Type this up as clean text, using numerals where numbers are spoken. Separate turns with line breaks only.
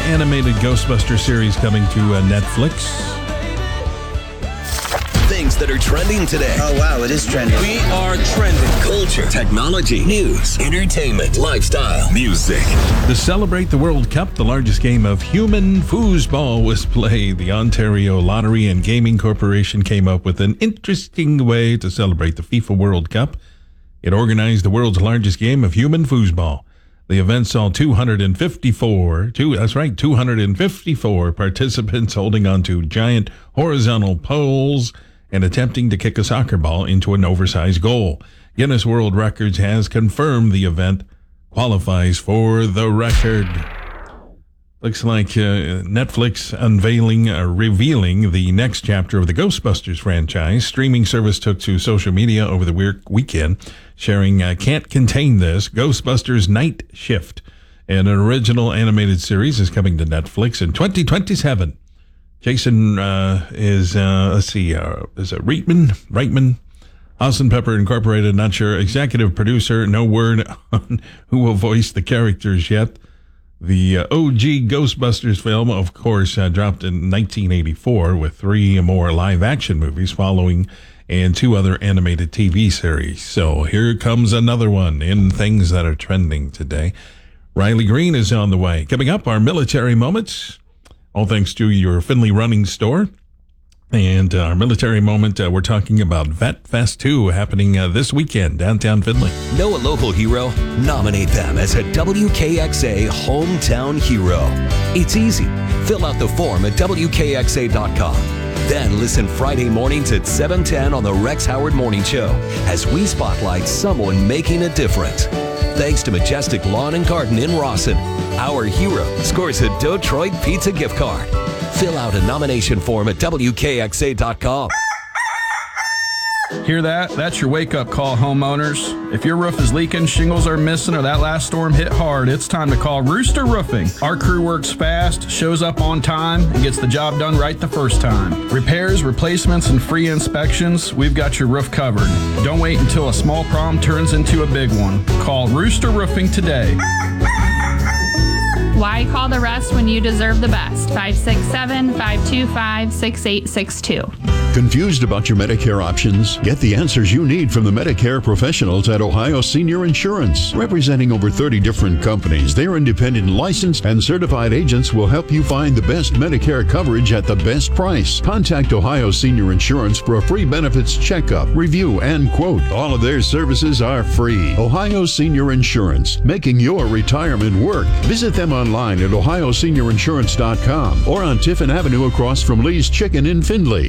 animated Ghostbuster series coming to Netflix.
Things that are trending today.
Oh, wow, it is trending.
We are trending. Culture, technology, news, entertainment, lifestyle, music.
To celebrate the World Cup, the largest game of human foosball was played. The Ontario Lottery and Gaming Corporation came up with an interesting way to celebrate the FIFA World Cup. It organized the world's largest game of human foosball. The event saw 254 participants holding onto giant horizontal poles and attempting to kick a soccer ball into an oversized goal. Guinness World Records has confirmed the event qualifies for the record. Looks like Netflix revealing the next chapter of the Ghostbusters franchise. Streaming service took to social media over the weekend, sharing Can't Contain This, Ghostbusters Night Shift. And an original animated series is coming to Netflix in 2027. Jason is it Reitman? Austin Pepper Incorporated, not sure. Executive producer, no word on who will voice the characters yet. The OG Ghostbusters film, of course, dropped in 1984 with 3 more live-action movies following and 2 other animated TV series. So here comes another one in things that are trending today. Riley Green is on the way. Coming up, our military moments. All thanks to your Findlay Running Store. And our military moment, we're talking about Vet Fest 2 happening this weekend, downtown Findlay.
Know a local hero? Nominate them as a WKXA Hometown Hero. It's easy. Fill out the form at WKXA.com. Then listen Friday mornings at 7:10 on the Rex Howard Morning Show as we spotlight someone making a difference. Thanks to Majestic Lawn and Garden in Rawson. Our hero scores a Detroit Pizza gift card. Fill out a nomination form at WKXA.com.
Hear that? That's your wake-up call, homeowners. If your roof is leaking, shingles are missing, or that last storm hit hard, it's time to call Rooster Roofing. Our crew works fast, shows up on time, and gets the job done right the first time. Repairs, replacements, and free inspections, we've got your roof covered. Don't wait until a small problem turns into a big one. Call Rooster Roofing today.
Why call the rest when you deserve the best? 567-525-6862.
Confused about your Medicare options? Get the answers you need from the Medicare professionals at Ohio Senior Insurance. Representing over 30 different companies, their independent licensed and certified agents will help you find the best Medicare coverage at the best price. Contact Ohio Senior Insurance for a free benefits checkup, review, and quote. All of their services are free. Ohio Senior Insurance, making your retirement work. Visit them online at OhioSeniorInsurance.com or on Tiffin Avenue across from Lee's Chicken in Findlay.